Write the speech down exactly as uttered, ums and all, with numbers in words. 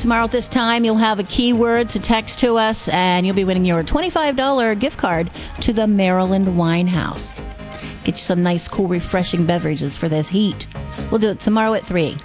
Tomorrow at this time, you'll have a keyword to text to us, and you'll be winning your twenty-five dollars gift card to the Maryland Wine House. Get you some nice, cool, refreshing beverages for this heat. We'll do it tomorrow at three.